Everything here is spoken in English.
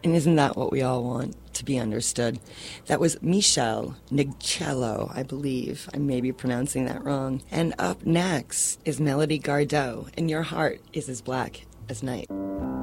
And isn't that what we all want? To be understood. That was Michelle Nigcello, I believe. I may be pronouncing that wrong. And up next is Melody Gardot, and Your Heart is as Black as Night.